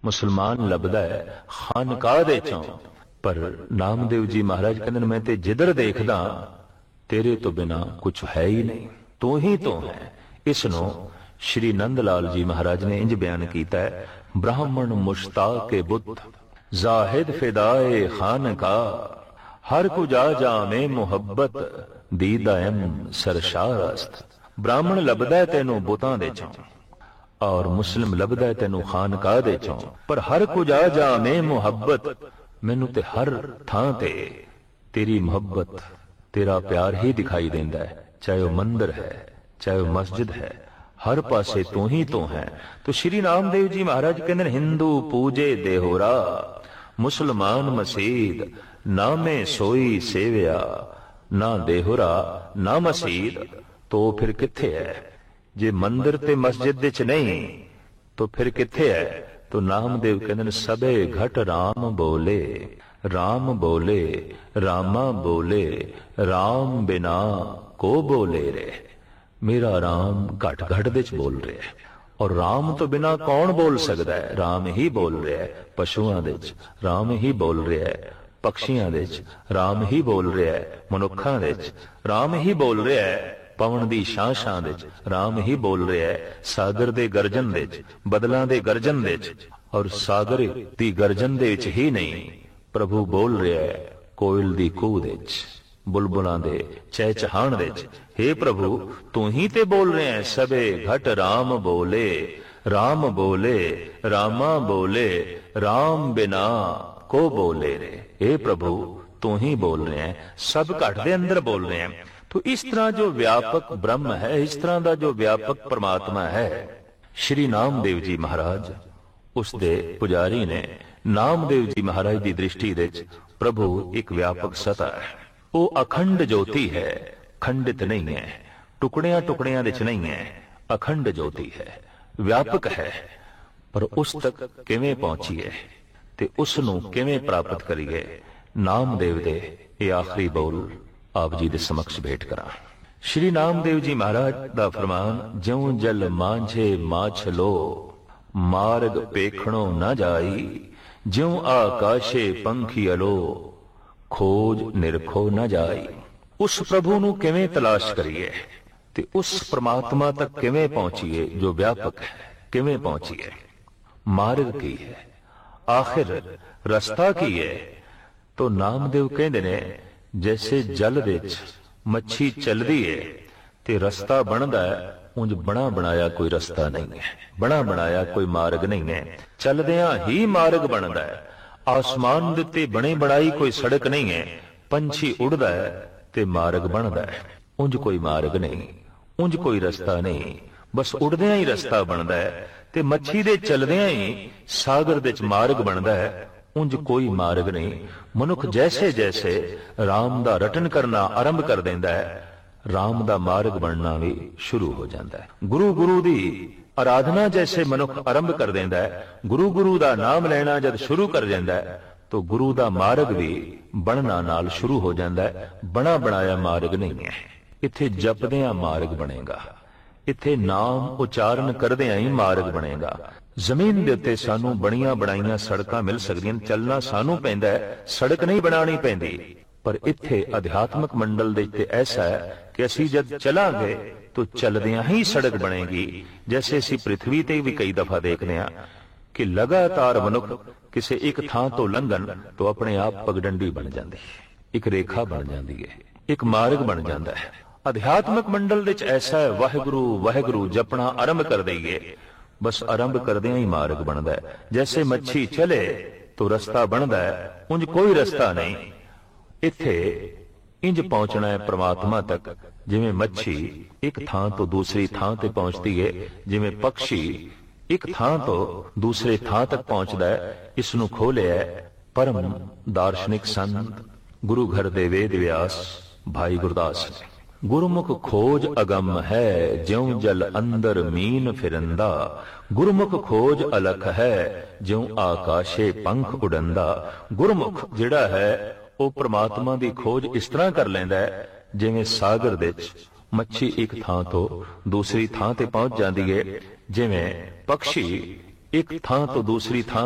ਮੁਸਲਮਾਨ ਲੱਭਦਾ ਹੈ ਖਾਨਕਾਹ ਦੇ ਚੋਂ, ਪਰ ਨਾਮਦੇਵ ਜੀ ਮਹਾਰਾਜ ਕਹਿੰਦੇ ਨੇ ਮੈਂ ਤੇ ਜਿੱਧਰ ਦੇਖਦਾ ਤੇਰੇ ਤੋਂ ਬਿਨਾ ਕੁਛ ਹੈ ਹੀ ਨਹੀਂ, ਤੂੰ ਹੀ ਤੂੰ ਹੈ। ਇਸ ਨੂੰ ਸ਼੍ਰੀ ਨੰਦ ਲਾਲ ਜੀ ਮਹਾਰਾਜ ਨੇ ਇੰਜ ਬਿਆਨ ਕੀਤਾ ਹੈ, ਬ੍ਰਾਹਮਣ ਮੁਸ਼ਤਾਕੇ ਬੁੱਤ ਜ਼ਾਹਿਦ ਫਿਦਾਏ ਖਾਨਕਾ, ਹਰ ਕੁ ਜਾ ਜਾਮੇ ਮੁਹੱਬਤ ਦੀਦਾਇਮ ਸਰਸ਼ਾਰਸਤ। ਬ੍ਰਾਹਮਣ ਲੱਭਦਾ ਤੈਨੂੰ ਬੁੱਤਾਂ ਦੇ ਚੋਂ ਔਰ ਮੁਸਲਿਮ ਲੱਭਦਾ ਤੈਨੂੰ ਖਾਨਕਾਹ ਦੇ ਚੋਂ, ਪਰ ਹਰ ਕੁ ਜਾ ਜਾਮੇ ਮੁਹੱਬਤ, ਮੈਨੂੰ ਤੇ ਹਰ ਥਾਂ ਤੇ ਤੇਰੀ ਮੁਹੱਬਤ ਤੇਰਾ ਪਿਆਰ ਹੀ ਦਿਖਾਈ ਦਿੰਦਾ ਹੈ, ਚਾਹੇ ਉਹ ਮੰਦਰ ਹੈ ਚਾਹੇ ਉਹ ਮਸਜਿਦ ਹੈ, ਹਰ ਪਾਸੇ ਤੂੰ ਹੀ ਤੂੰ ਹੈ। तो श्री नामदेव जी महाराज कहते हैं हिंदू पूजे देहोरा मुसलमान मसीद, ना में सोई सेविया ना देहोरा ना मसीद। तो फिर किथे है? जे मंदिर ते मस्जिद विच नहीं तो फिर किथे है? तो नामदेव कहते हैं सबे घट राम बोले, राम बोले रामा बोले, राम बिना को बोले रे। मेरा राम घट घट विच बोल रहा है और राम तो बिना कौन बोल सकता है? राम ही बोल रहा है, पशुआं दे विच राम ही बोल रहा है, पक्षियां दे विच राम ही बोल रहा है, मनुखां दे विच राम ही बोल रहा है, पवन दी शां शां दे विच राम ही बोल रहा है, सागर दे गर्जन दे विच बदलां दे गर्जन दे विच और सागर दी गर्जन दे विच ही नहीं प्रभु बोल रहा है, कोयल दी कूह दे विच बुलबुलां दे चहचहाण दे विच। हे प्रभु तू ही ते बोल रहे हैं, सबे घट राम बोले, राम बोले रामा बोले, राम बिना को बोले रे। हे प्रभु तू ही बोल रहे हैं, सब घट दे अंदर बोल रहे हैं। तो इस तरह जो व्यापक ब्रह्म है, इस तरह का जो व्यापक परमात्मा है, श्री नामदेव जी महाराज उस दे पुजारी ने नामदेव जी महाराज की दृष्टि दे प्रभु एक व्यापक सत्ता है, वो अखंड ज्योति है, खंडित नहीं है, टुकड़ियां टुकड़ियां विच नहीं है, अखंड ज्योति है, व्यापक है। पर उस तक किवें पहुंचीए ते उस नूं किवें प्राप्त करिए? नामदेव दे ये आखिरी बोल आप जी दे समक्ष भेंट करा। श्री नामदेव जी महाराज दा फरमान, ज्यों जल मांझे माछलो मार्ग पेखणो न जाई, ज्यों आकाशे पंखी अलो खोज निरखो न जाई। उस प्रभु नूं किवें तलाश करिए ते उस परमात्मा तक किवें पहुंचीए जो व्यापक है, किवें पहुंचीए? मार्ग की है, आखिर रस्ता की है? तो नामदेव कहंदे ने जैसे जल विच मच्छी चलदी है ते रस्ता बनदा है, उंज बना बनाया कोई रस्ता नहीं है, बना बनाया कोई मार्ग नहीं है, चलदियां ही मार्ग बनदा है। आसमान दे ते बने बनाई कोई सड़क नहीं है, पंछी उड़दा है ते मार्ग बनदा है, उंज कोई मार्ग नहीं, उंज कोई रस्ता नहीं, बस उड़दियां ही रस्ता बनदा है ते मच्छी दे चलदियां ही सागर दे च मार्ग बनदा है, उंज कोई मार्ग नहीं। मनुख जैसे जैसे राम दा रटन करना आरंभ कर देंदा है, राम दा मार्ग बनना भी शुरू हो जाता है। गुरु गुरु दी आराधना जैसे मनुख आरंभ कर देंदा है, गुरु गुरु दा नाम लेना जद शुरू कर देंदा है तो गुरु दा मार्ग भी बनना नाल शुरू हो जाता है। बना बनाया मार्ग नहीं है, इत्थे जपदियां मार्ग बनेगा, इत्थे नाम उच्चारण करदियां ही मार्ग बनेगा। जमीन दे उत्ते सानू बणियां बनाईयां सड़कां मिल सकदियां, चलना सानू पैंदा है, सड़क नहीं बनानी पैंदी। पर इत्थे अध्यात्मक मंडल दे उत्ते ऐसा है कि असीं जद चलांगे तो चलदियां ही सड़क बनेगी। जैसे असीं पृथ्वी ते भी कई दफा देखते हैं कि लगातार मनुख किसी एक थां तो लंघन तो अपने आप पगडंडी बन जाती है, एक रेखा बन जाती है, एक मार्ग बन जाता है। अध्यात्मक मंडल विच ऐसा है, वाहिगुरु वाहिगुरु जपना आरंभ कर दईए, बस आरंभ करदियां ही मार्ग बनता है। जैसे मच्छी चले तो रस्ता बनता है, उंज कोई रस्ता नहीं। इत्थे इंज पहुंचना है परमात्मा तक जिवें मच्छी एक थां तो दूसरी थां ते पहुंचती है, जिवें पक्षी एक थां तो दूसरे थां तक पहुंचता है। इसनूं खोलिया परम दार्शनिक संत गुरु घर दे वेद व्यास भाई गुरदास ने। गुरुमुख खोज अगम है, ज्यों जल अंदर मीन फिरंदा, गुरुमुख खोज अलख है, ज्यों आकाशे पंख उड़ंदा। गुरुमुख जिहड़ा है ਉਹ परमात्मा की खोज इस तरह कर लेंदा है जिवें सागर दे मच्छी एक थां तो दूसरी थां ते पहुंच जाती है, जिवें पक्षी एक थां तो दूसरी थां